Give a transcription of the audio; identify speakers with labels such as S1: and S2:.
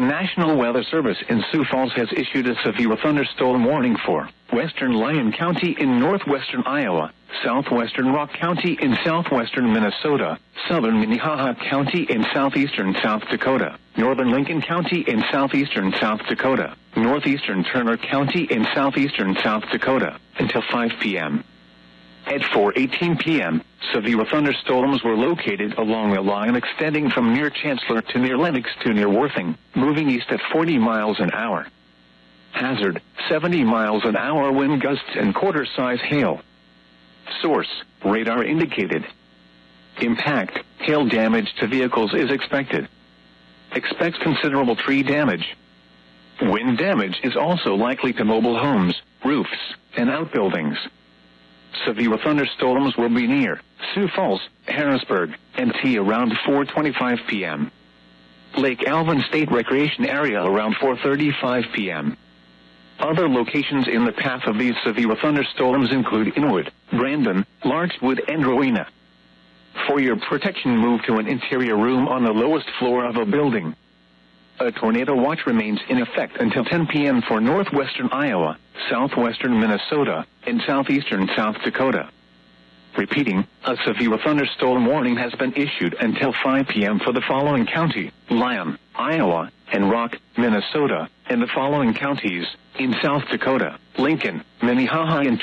S1: National Weather Service in Sioux Falls has issued a severe thunderstorm warning for western Lyon County in northwestern Iowa, southwestern Rock County in southwestern Minnesota, southern Minnehaha County in southeastern South Dakota, northern Lincoln County in southeastern South Dakota, northeastern Turner County in southeastern South Dakota, until 5 p.m. At 4:18 p.m., severe thunderstorms were located along a line extending from near Chancellor to near Lenox to near Worthing, moving east at 40 miles an hour. Hazard, 70 miles an hour wind gusts and quarter-size hail. Source, radar indicated. Impact, hail damage to vehicles is expected. Expects considerable tree damage. Wind damage is also likely to mobile homes, roofs, and outbuildings. Severe thunderstorms will be near Sioux Falls, Harrisburg, and T around 4:25 p.m. Lake Alvin State Recreation Area around 4:35 p.m. Other locations in the path of these severe thunderstorms include Inwood, Brandon, Larchwood, and Rowena. For your protection, move to an interior room on the lowest floor of a building. A tornado watch remains in effect until 10 p.m. for northwestern Iowa, southwestern Minnesota, and southeastern South Dakota. Repeating, a severe thunderstorm warning has been issued until 5 p.m. for the following county: Lyon, Iowa, and Rock, Minnesota, and the following counties in South Dakota: Lincoln, Minnehaha, and